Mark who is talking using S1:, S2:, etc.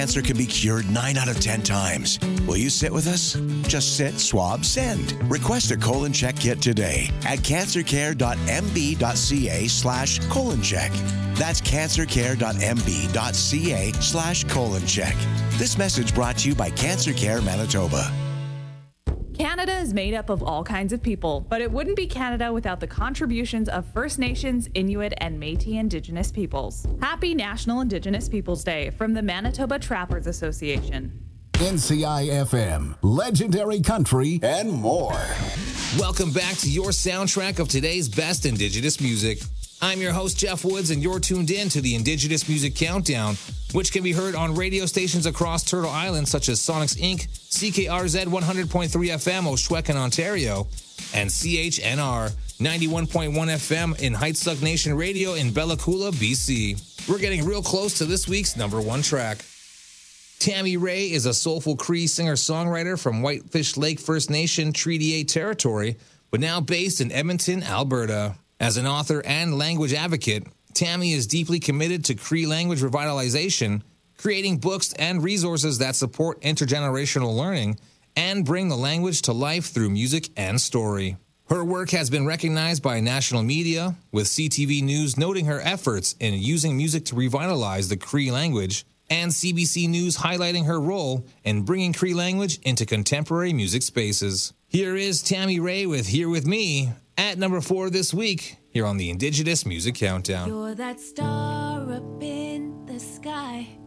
S1: cancer can be cured 9 out of 10 times. Will you sit with us? Just sit, swab, send. Request a colon check kit today at cancercare.mb.ca/colon check. That's cancercare.mb.ca/colon check. This message brought to you by Cancer Care Manitoba.
S2: Canada is made up of all kinds of people, but it wouldn't be Canada without the contributions of First Nations, Inuit, and Métis Indigenous peoples. Happy National Indigenous Peoples Day from the Manitoba Trappers Association.
S3: NCI-FM, legendary country, and more.
S4: Welcome back to your soundtrack of today's best Indigenous music. I'm your host, Jeff Woods, and you're tuned in to the Indigenous Music Countdown, which can be heard on radio stations across Turtle Island, such as Sonics Inc., CKRZ 100.3 FM, Oshwekan, Ontario, and CHNR 91.1 FM in Heightsuck Nation Radio in Bella Coola, BC. We're getting real close to this week's number one track. Tammy Ray is a soulful Cree singer-songwriter from Whitefish Lake First Nation Treaty 8 territory, but now based in Edmonton, Alberta. As an author and language advocate, Tammy is deeply committed to Cree language revitalization, creating books and resources that support intergenerational learning and bring the language to life through music and story. Her work has been recognized by national media, with CTV News noting her efforts in using music to revitalize the Cree language, and CBC News highlighting her role in bringing Cree language into contemporary music spaces. Here is Tammy Ray with Here With Me, at number 4 this week, here on the Indigenous Music Countdown.
S5: You're that star up in the sky.